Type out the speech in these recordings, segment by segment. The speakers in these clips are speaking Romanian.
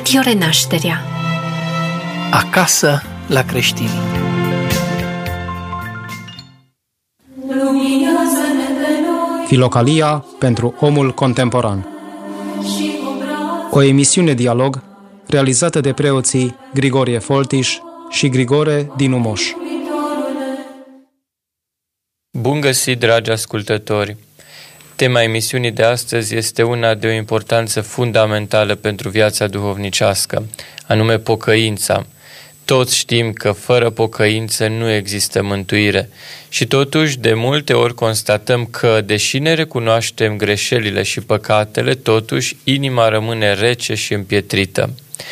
Radio Renașterea. Acasă la creștini. Filocalia pentru omul contemporan. O emisiune dialog realizată de preoții Grigorie Foltiș și Grigore din Umoș. Bun găsit, dragi ascultători! Tema emisiunii de astăzi este una de o importanță fundamentală pentru viața duhovnicească, anume pocăința. Toți știm că fără pocăință nu există mântuire și totuși de multe ori constatăm că, deși ne recunoaștem greșelile și păcatele, totuși inima rămâne rece și împietrită.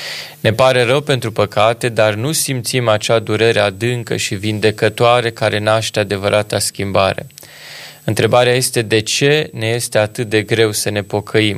Ne pare rău pentru păcate, dar nu simțim acea durere adâncă și vindecătoare care naște adevărata schimbare. Întrebarea este de ce ne este atât de greu să ne pocăim.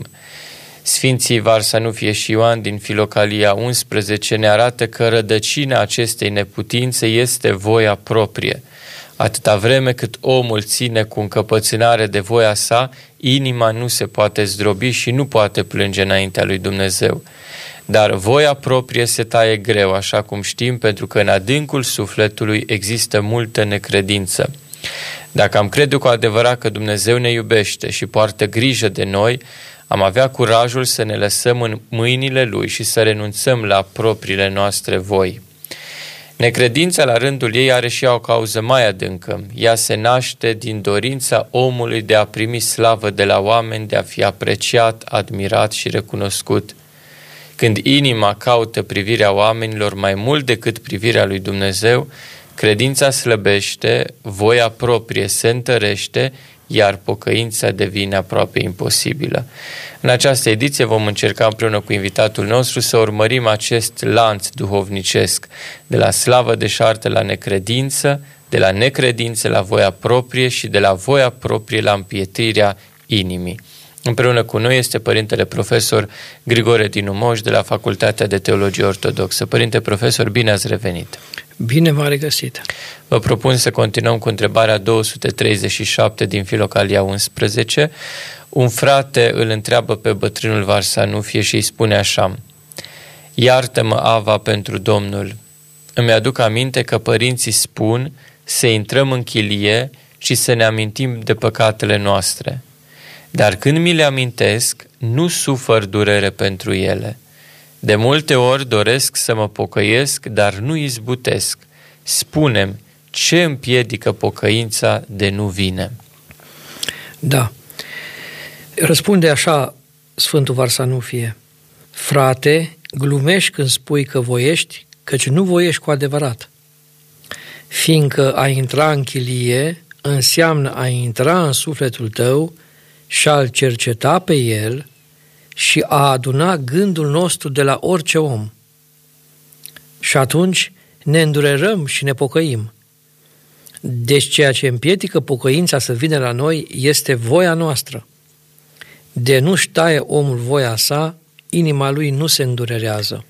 Sfinții Varsanufie și Ioan din Filocalia 11 ne arată că rădăcina acestei neputințe este voia proprie. Atâta vreme cât omul ține cu încăpățânare de voia sa, inima nu se poate zdrobi și nu poate plânge înaintea lui Dumnezeu. Dar voia proprie se taie greu, așa cum știm, pentru că în adâncul sufletului există multă necredință. Dacă am crede cu adevărat că Dumnezeu ne iubește și poartă grijă de noi, am avea curajul să ne lăsăm în mâinile Lui și să renunțăm la propriile noastre voi. Necredința la rândul ei are și ea o cauză mai adâncă. Ea se naște din dorința omului de a primi slavă de la oameni, de a fi apreciat, admirat și recunoscut. Când inima caută privirea oamenilor mai mult decât privirea lui Dumnezeu, credința slăbește, voia proprie se întărește, iar pocăința devine aproape imposibilă. În această ediție vom încerca împreună cu invitatul nostru să urmărim acest lanț duhovnicesc, de la slavă deșartă la necredință, de la necredință la voia proprie și de la voia proprie la împietrirea inimii. Împreună cu noi este părintele profesor Grigore din Umoș de la Facultatea de Teologie Ortodoxă. Părinte profesor, bine ați revenit! Bine v-am regăsit! Vă propun să continuăm cu întrebarea 237 din Filocalia 11. Un frate îl întreabă pe bătrânul Varsanufie și îi spune așa: Iartă-mă, Ava, pentru Domnul. Îmi aduc aminte că părinții spun să intrăm în chilie și să ne amintim de păcatele noastre. Dar când mi le amintesc, nu sufăr durere pentru ele. De multe ori doresc să mă pocăiesc, dar nu izbutesc. Spune-mi, ce împiedică pocăința de nu vine? Da. Răspunde așa Sfântul Varsanufie: Frate, glumești când spui că voiești, căci nu voiești cu adevărat. Fiindcă a intra în chilie înseamnă a intra în sufletul tău și a-l cerceta pe el și a aduna gândul nostru de la orice om. Și atunci ne îndurerăm și ne pocăim. Deci ceea ce împiedică pocăința să vină la noi este voia noastră. De nu-și taie omul voia sa, inima lui nu se îndurerează.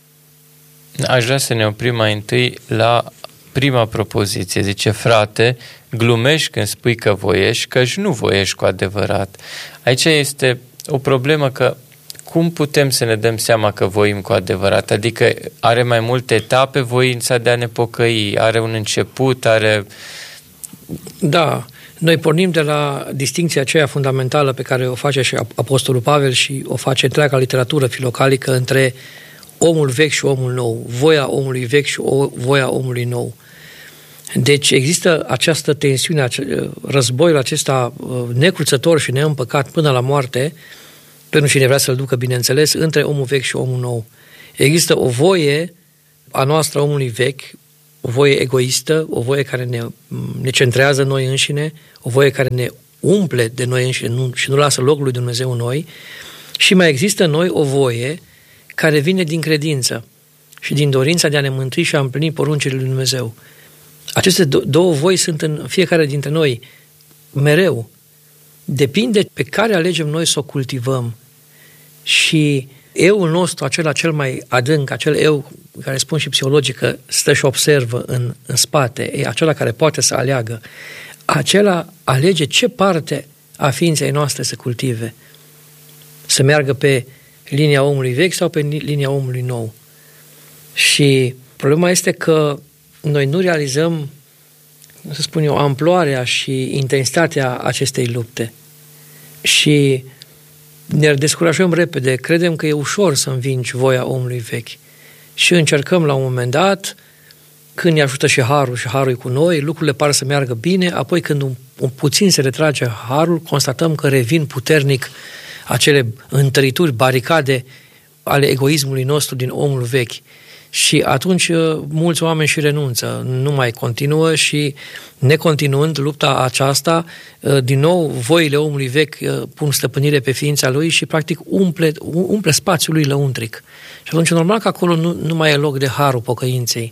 Aș vrea să ne oprim mai întâi la prima propoziție. Zice: frate, glumești când spui că voiești, căci nu voiești cu adevărat. Aici este o problemă, că cum putem să ne dăm seama că voim cu adevărat? Adică are mai multe etape voința de a ne pocăi, are un început, are... Da, noi pornim de la distincția aceea fundamentală pe care o face și Apostolul Pavel și o face întreaga literatură filocalică între omul vechi și omul nou, voia omului vechi și voia omului nou. Deci există această tensiune, războiul acesta necruțător și neîmpăcat până la moarte, pentru cine vrea să-l ducă, bineînțeles, între omul vechi și omul nou. Există o voie a noastră, omului vechi, o voie egoistă, o voie care ne centrează noi înșine, o voie care ne umple de noi înșine și nu lasă locul lui Dumnezeu în noi, și mai există în noi o voie care vine din credință și din dorința de a ne mântui și a împlini poruncile lui Dumnezeu. Aceste două voi sunt în fiecare dintre noi mereu. Depinde pe care alegem noi să o cultivăm. Și euul nostru, acela cel mai adânc, acel eu care spun și psihologic că stă și observă în spate, acela care poate să aleagă, acela alege ce parte a ființei noastre să cultive. Să meargă pe linia omului vechi sau pe linia omului nou. Și problema este că noi nu realizăm, să spun eu, amploarea și intensitatea acestei lupte. Și ne descurajăm repede, credem că e ușor să învingi voia omului vechi. Și încercăm la un moment dat, când ne ajută și harul e cu noi, lucrurile par să meargă bine, apoi când un puțin se retrage harul, constatăm că revin puternic acele întărituri, baricade ale egoismului nostru din omul vechi. Și atunci mulți oameni și renunță, nu mai continuă și necontinuând lupta aceasta, din nou voile omului vechi pun stăpânire pe ființa lui și practic umple spațiul lui lăuntric. Și atunci normal că acolo nu mai e loc de harul pocăinței.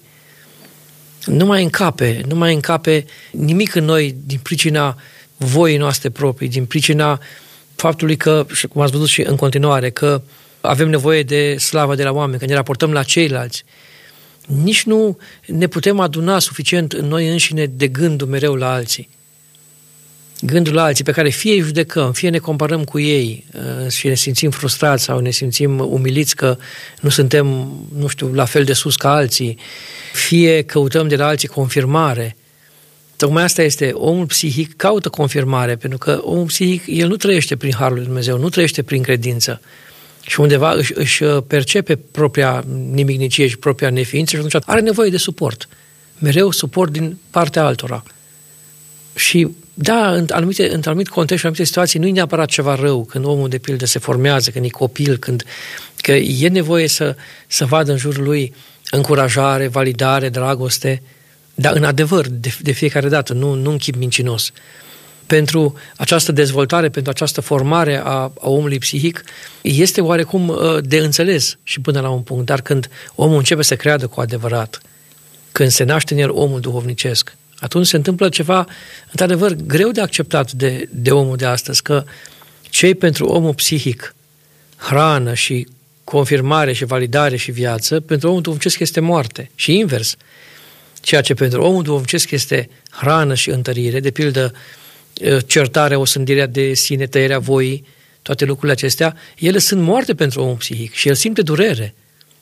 Nu mai încape nimic în noi din pricina voii noastre proprii, din pricina faptului că, cum ați văzut și în continuare, că avem nevoie de slavă de la oameni, că ne raportăm la ceilalți. Nici nu ne putem aduna suficient în noi înșine de gândul mereu la alții. Gândul la alții pe care fie îi judecăm, fie ne comparăm cu ei și ne simțim frustrați sau ne simțim umiliți că nu suntem, nu știu, la fel de sus ca alții, fie căutăm de la alții confirmare. Tocmai asta este, omul psihic caută confirmare, pentru că omul psihic, el nu trăiește prin harul lui Dumnezeu, nu trăiește prin credință. Și undeva își percepe propria nimicnicie și propria neființă și atunci are nevoie de suport. Mereu suport din partea altora. Și da, în anumit context, în anumite situații, nu e neapărat ceva rău când omul, de pildă, se formează, când e copil, că e nevoie să vadă în jurul lui încurajare, validare, dragoste, dar în adevăr, de fiecare dată, nu în chip mincinos. Pentru această dezvoltare, pentru această formare a omului psihic, este oarecum de înțeles și până la un punct, dar când omul începe să creadă cu adevărat, când se naște în el omul duhovnicesc, atunci se întâmplă ceva, într-adevăr, greu de acceptat de omul de astăzi, că cei pentru omul psihic, hrană și confirmare și validare și viață, pentru omul duhovnicesc este moarte și invers. Ceea ce pentru omul duhovnicesc este hrană și întărire, de pildă certarea, osândirea de sine, tăierea voii, toate lucrurile acestea, ele sunt moarte pentru omul psihic și el simte durere.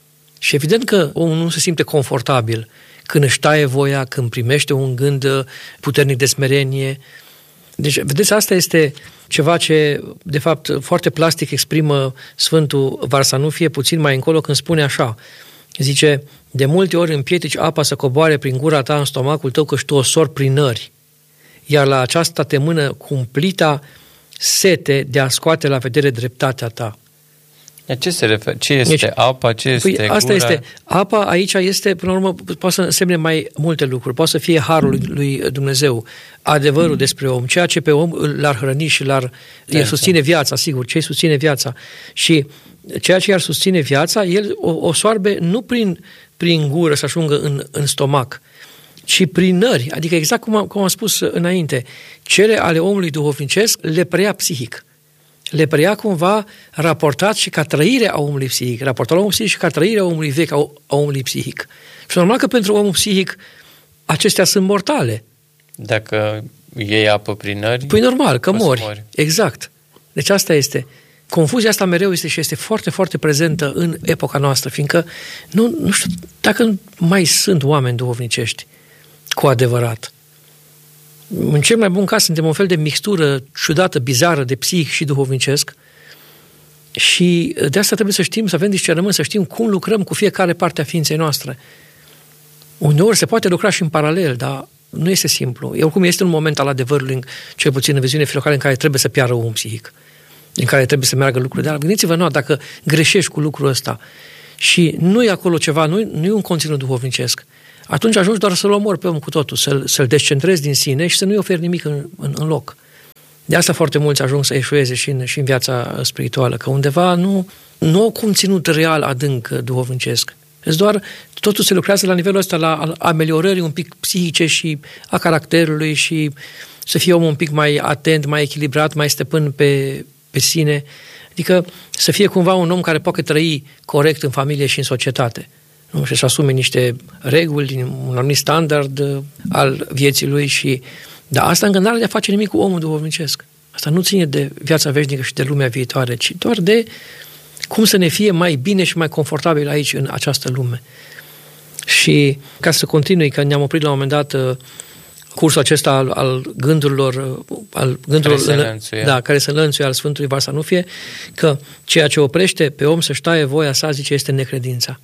Și evident că omul nu se simte confortabil când își taie voia, când primește un gând puternic de smerenie. Deci, vedeți, asta este ceva ce, de fapt, foarte plastic exprimă Sfântul Varsanufie puțin mai încolo când spune așa, zice, de multe ori împiedici apa să coboare prin gura ta în stomacul tău, căci tu o sori prin nări. Iar la aceasta te mână cumplita sete de a scoate la vedere dreptatea ta. La ce se referă? Ce este deci, apa? Ce este asta gura? Este. Apa aici este, până la urmă, poate să însemne mai multe lucruri. Poate să fie harul lui Dumnezeu, adevărul despre om, ceea ce pe om l-ar hrăni și el susține viața, sigur, ce susține viața. Și ceea ce i-ar susține viața, el o soarbe nu prin gură să ajungă în stomac, ci prin nări, adică exact cum am spus înainte, cele ale omului duhovnicesc le preia psihic. Le preia cumva raportat și ca trăire a omului psihic, raportat la omul psihic și ca trăire a omului vechi, a omului psihic. Și normal că pentru omul psihic acestea sunt mortale. Dacă iei apă prin nări... Păi normal, că mori. Exact. Deci asta este. Confuzia asta mereu este și este foarte, foarte prezentă în epoca noastră, fiindcă nu știu dacă mai sunt oameni duhovnicești cu adevărat. În cel mai bun caz suntem un fel de mixtură ciudată, bizară de psihic și duhovnicesc și de asta trebuie să știm, să avem discernământ, să știm cum lucrăm cu fiecare parte a ființei noastre. Uneori se poate lucra și în paralel, dar nu este simplu. Oricum este un moment al adevărului, cel puțin în viziune filocală, în care trebuie să piară omul psihic, în care trebuie să meargă lucrurile. Dar gândiți-vă, dacă greșești cu lucrul ăsta și nu e acolo ceva, nu e un conținut duhovnicesc, atunci ajungi doar să-l omori pe om cu totul, să-l descentrezi din sine și să nu-i oferi nimic în loc. De asta foarte mulți ajung să eșueze și în viața spirituală, că undeva nu au conținut real adânc duhovnicesc. Deci doar totul se lucrează la nivelul ăsta, la ameliorării un pic psihice și a caracterului și să fie omul un pic mai atent, mai echilibrat, mai stăpân pe sine. Adică să fie cumva un om care poate trăi corect în familie și în societate. Nu? Și să asume niște reguli, un anumit standard al vieții lui dar asta încă n-are de a face nimic cu omul duhovnicesc. Asta nu ține de viața veșnică și de lumea viitoare, ci doar de Cum să ne fie mai bine și mai confortabil aici, în această lume. Și ca să continui, că ne-am oprit la un moment dat cursul acesta al gândurilor, care se înlănțuie al Sfântului Varsanufie, că ceea ce oprește pe om să-și taie voia sa, zice, este necredința.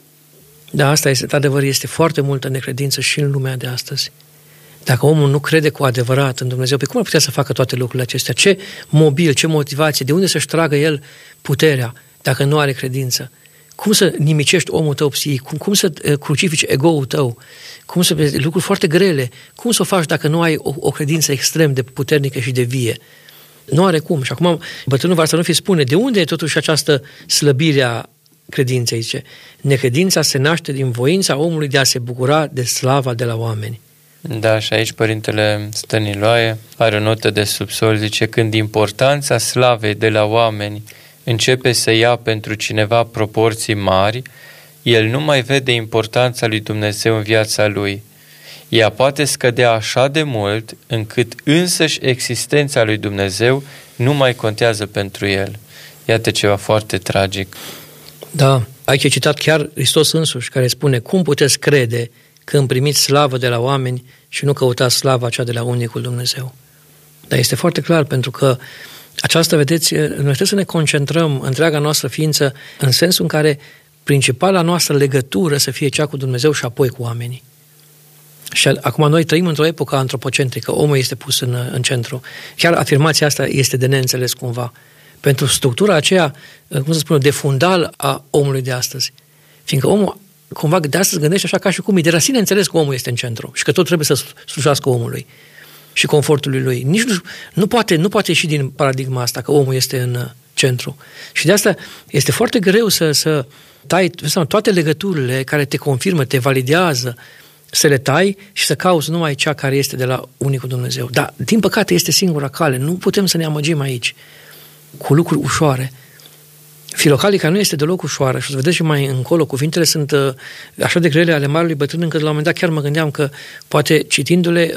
Da, asta este, adevăr, este foarte multă necredință și în lumea de astăzi. Dacă omul nu crede cu adevărat în Dumnezeu, pe cum ar putea să facă toate lucrurile acestea? Ce mobil, ce motivație, de unde să-și tragă el puterea dacă nu are credință? Cum să nimicești omul tău psihic? Cum să crucifici ego-ul tău? Cum să vezi lucruri foarte grele? Cum să o faci dacă nu ai o credință extrem de puternică și de vie? Nu are cum. Și acum bătrânul Varsanufie spune, de unde e totuși această slăbire a credinței? Zice, necredința se naște din voința omului de a se bucura de slava de la oameni. Da, și aici Părintele Stăniloae are o notă de subsol, zice, când importanța slavei de la oameni începe să ia pentru cineva proporții mari, el nu mai vede importanța lui Dumnezeu în viața lui. Ea poate scădea așa de mult încât însăși existența lui Dumnezeu nu mai contează pentru el. Iată ceva foarte tragic. Da, aici e citat chiar Hristos însuși, care spune, cum puteți crede când primiți slavă de la oameni și nu căutați slava cea de la unicul Dumnezeu? Dar este foarte clar, pentru că aceasta, vedeți, noi trebuie să ne concentrăm întreaga noastră ființă în sensul în care principala noastră legătură să fie cea cu Dumnezeu și apoi cu oamenii. Și acum noi trăim într-o epocă antropocentrică, omul este pus în centru. Chiar afirmația asta este de neînțeles cumva. Pentru structura aceea, cum să spun, de fundal a omului de astăzi. Fiindcă omul cumva de astăzi gândește așa ca și cum e de la sine înțeles că omul este în centru și că tot trebuie să slujească omului și confortului lui. Nici nu poate ieși din paradigma asta că omul este în centru. Și de asta este foarte greu să tai toate legăturile care te confirmă, te validează, să le tai și să cauți numai cea care este de la unicul Dumnezeu. Dar, din păcate, este singura cale. Nu putem să ne amăgim aici cu lucruri ușoare. Filocalica nu este deloc ușoară și o să vedeți și mai încolo, cuvintele sunt așa de grele ale Marelui Bătrân, încât la un moment dat chiar mă gândeam că poate citindu-le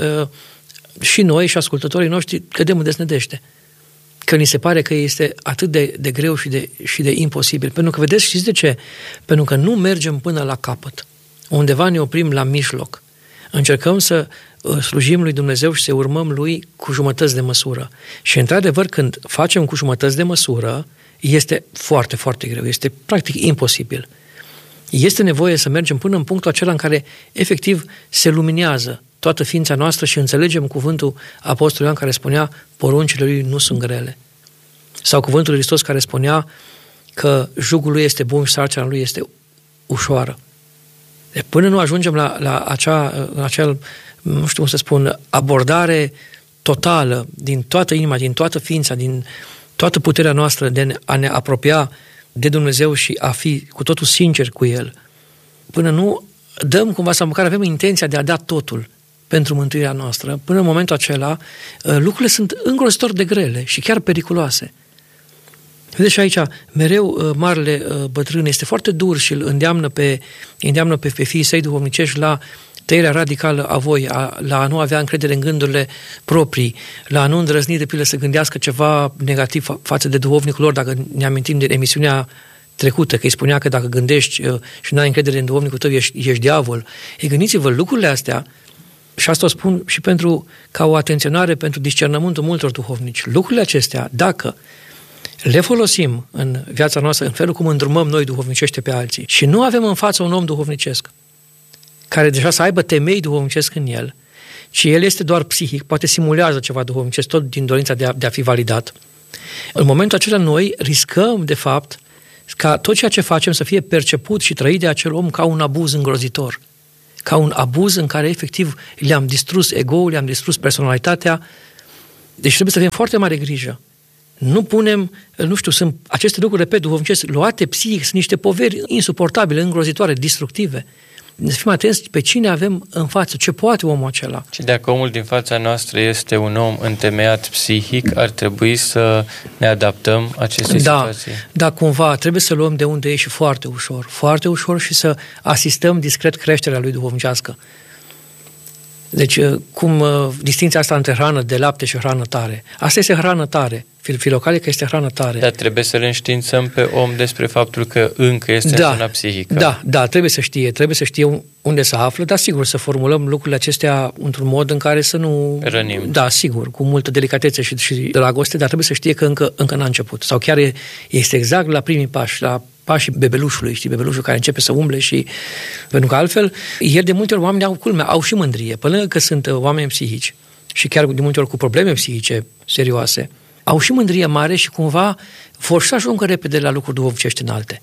și noi și ascultătorii noștri cădem în desnădejde. Că ni se pare că este atât de greu și de imposibil. Pentru că, vedeți, știți de ce? Pentru că nu mergem până la capăt. Undeva ne oprim la mijloc. Încercăm să slujim lui Dumnezeu și să urmăm lui cu jumătăți de măsură. Și, într-adevăr, când facem cu jumătăți de măsură, este foarte, foarte greu. Este practic imposibil. Este nevoie să mergem până în punctul acela în care, efectiv, se luminează toată ființa noastră și înțelegem cuvântul Apostolului Ioan care spunea poruncile lui nu sunt grele. Sau cuvântul lui Hristos care spunea că jugul lui este bun și sarcina lui este ușoară. De până nu ajungem la acel, nu știu cum să spun, abordare totală din toată inima, din toată ființa, din toată puterea noastră de a ne apropia de Dumnezeu și a fi cu totul sinceri cu El, până nu dăm cumva sau măcar avem intenția de a da totul pentru mântuirea noastră, până în momentul acela lucrurile sunt îngrozitor de grele și chiar periculoase. Vedeți și aici, mereu Marele Bătrân este foarte dur și îl îndeamnă pe fiii săi duhovnicești la tăierea radicală a voii, la a nu avea încredere în gândurile proprii, la a nu îndrăzni de pildă să gândească ceva negativ față de duhovnicul lor, dacă ne amintim de emisiunea trecută, că îi spunea că dacă gândești și nu ai încredere în duhovnicul tău, ești diavol. Ei, gândiți-vă, lucrurile astea, și asta o spun și ca o atenționare pentru discernământul multor duhovnici, lucrurile acestea, dacă le folosim în viața noastră, în felul cum îndrumăm noi duhovnicește pe alții și nu avem în față un om duhovnicesc care deja să aibă temei duhovnicesc în el, ci el este doar psihic, poate simulează ceva duhovnicesc, tot din dorința de a fi validat. În momentul acela noi riscăm, de fapt, ca tot ceea ce facem să fie perceput și trăit de acel om ca un abuz îngrozitor, ca un abuz în care efectiv le-am distrus ego-ul, le-am distrus personalitatea. Deci trebuie să avem foarte mare grijă. Nu punem, sunt aceste lucruri, repet, duhovnicesc, luate psihic, sunt niște poveri insuportabile, îngrozitoare, destructive. Să fim atenți pe cine avem în față, ce poate omul acela. Și dacă omul din fața noastră este un om întemeiat psihic, ar trebui să ne adaptăm acestei situații. Da, cumva, trebuie să luăm de unde e și foarte ușor și să asistăm discret creșterea lui duhovnicească. Deci, cum distinția asta între hrană de lapte și hrană tare. Asta este hrană tare. filocalică este hrana tare. Dar trebuie să-l înștiințăm pe om despre faptul că încă este în zona psihică. Da, trebuie să știe unde se află, dar sigur să formulăm lucrurile acestea într-un mod în care să nu... Rănim. Da, sigur, cu multă delicatețe și dragoste, dar trebuie să știe că încă n-a început. Sau chiar este exact la primii pași, la pașii bebelușului, știi, bebelușul care începe să umble și... Pentru că altfel, el de multe ori oamenii au și mândrie, pe lângă că sunt oameni psihici și chiar de multe ori cu probleme psihice serioase, au și mândrie mare și cumva vor să ajungă repede la lucruri duhovnicești înalte.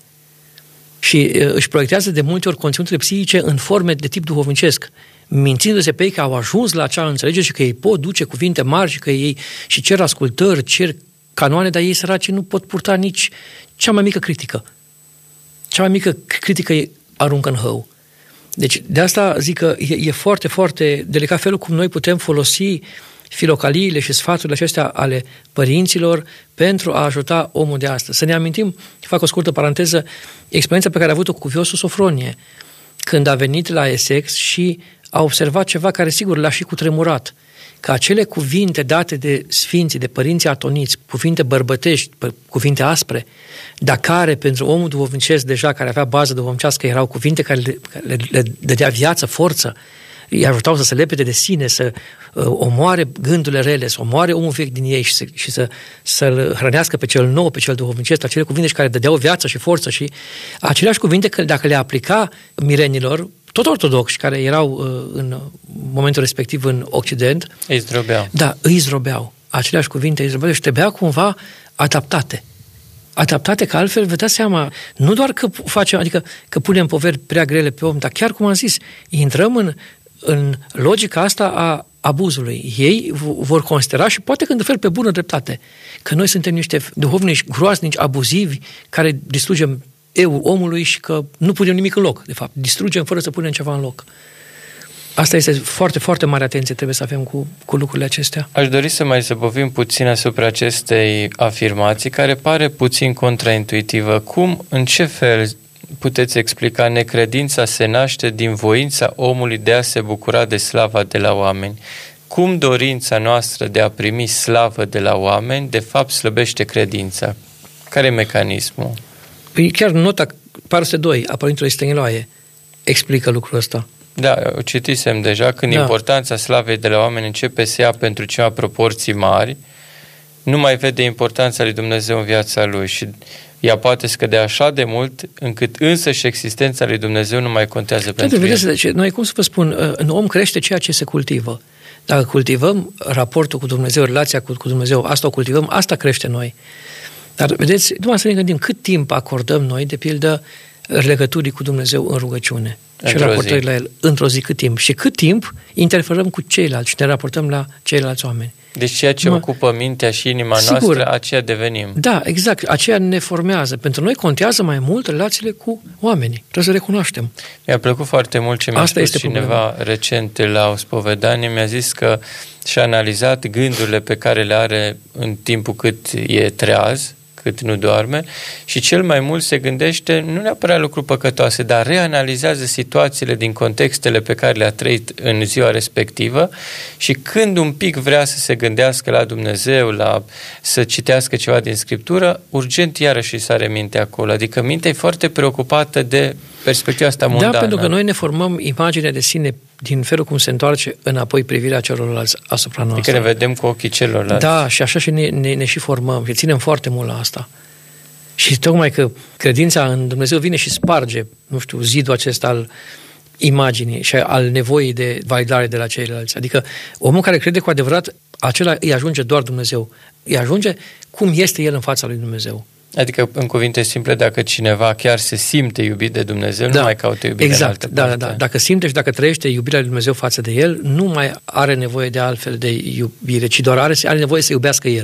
Și își proiectează de multe ori conținuturile psihice în forme de tip duhovnicesc, mințindu-se pe ei că au ajuns la acea înțelegere și că ei pot duce cuvinte mari și că ei și cer ascultări, cer canoane, dar ei săraci nu pot purta nici cea mai mică critică. Cea mai mică critică îi aruncă în hău. Deci de asta zic că e foarte, foarte delicat felul cum noi putem folosi filocaliile și sfaturile acestea ale părinților pentru a ajuta omul de astăzi. Să ne amintim, fac o scurtă paranteză, experiența pe care a avut-o cu Cuviosul Sofronie, când a venit la Essex și a observat ceva care sigur l-a și cutremurat, că acele cuvinte date de sfinții, de părinții atoniți, cuvinte bărbătești, cuvinte aspre, dar care pentru omul duhovnicesc deja, care avea bază duhovnicească, erau cuvinte care le dădea viață, forță, îi ajutau să se lepede de sine, să omoare gândurile rele, să omoare omul vechi din ei și să-l hrănească pe cel nou, pe cel duhovnicesc, acele cuvinte care dădeau viață și forță și aceleași cuvinte că dacă le aplica mirenilor, tot ortodoxi, care erau în momentul respectiv în Occident, îi zdrobeau. Da, îi zdrobeau. Aceleași cuvinte îi zdrobeau și trebuia cumva adaptate. Adaptate, că altfel vă dați seama, nu doar că facem, adică că punem poveri prea grele pe om, dar chiar cum am zis, intrăm în logica asta a abuzului. Ei vor considera și poate când fel pe bună dreptate că noi suntem niște duhovnici groaznici, abuzivi, care distrugem eu omului și că nu punem nimic în loc, de fapt. Distrugem fără să punem ceva în loc. Asta este foarte, foarte mare atenție trebuie să avem cu lucrurile acestea. Aș dori să mai zăbovim puțin asupra acestei afirmații, care pare puțin contraintuitivă. Cum, în ce fel puteți explica necredința se naște din voința omului de a se bucura de slava de la oameni? Cum dorința noastră de a primi slavă de la oameni, de fapt, slăbește credința? Care e mecanismul? Păi chiar nota 402 a Părintelui Stăniloae explică lucrul ăsta. Da, o citisem deja, când importanța slavei de la oameni începe să ia pentru ceva proporții mari, nu mai vede importanța lui Dumnezeu în viața lui și ea poate scădea așa de mult încât însăși existența lui Dumnezeu nu mai contează pentru el. Vedeți, deci, noi, cum să vă spun, în om crește ceea ce se cultivă. Dacă cultivăm raportul cu Dumnezeu, relația cu Dumnezeu, asta o cultivăm, asta crește noi. Dar, vedeți, numai să ne gândim cât timp acordăm noi, de pildă, legăturii cu Dumnezeu în rugăciune și raportări la El într-o zi, cât timp. Și cât timp interferăm cu ceilalți și ne raportăm la ceilalți oameni. Deci ceea ce ocupă mintea și inima noastră, aceea devenim. Da, exact, aceea ne formează. Pentru noi contează mai mult relațiile cu oamenii. Trebuie să recunoaștem. Mi-a plăcut foarte mult ce mi-a spus cineva recent la o spovedanie. Mi-a zis că și-a analizat gândurile pe care le are în timpul cât e treaz, cât nu doarme, și cel mai mult se gândește nu neapărat lucruri păcătoase, dar reanalizează situațiile din contextele pe care le-a trăit în ziua respectivă și când un pic vrea să se gândească la Dumnezeu, să citească ceva din Scriptură, urgent iarăși sare mintea acolo. Adică mintea e foarte preocupată de perspectiva asta mondană. Da, pentru că noi ne formăm imaginea de sine din felul cum se întoarce înapoi privirea celorlalți asupra noastră. Adică ne vedem cu ochii celorlalți. Da, și așa și ne și formăm și ținem foarte mult la asta. Și tocmai că credința în Dumnezeu vine și sparge, nu știu, zidul acesta al imaginii și al nevoii de validare de la ceilalți. Adică omul care crede cu adevărat, acela îi ajunge doar Dumnezeu. Îi ajunge cum este el în fața lui Dumnezeu. Adică, în cuvinte simple, dacă cineva chiar se simte iubit de Dumnezeu, nu mai caută iubire în altă parte. Da. Dacă simte și dacă trăiește iubirea lui Dumnezeu față de el, nu mai are nevoie de altfel de iubire, ci doar are nevoie să iubească el.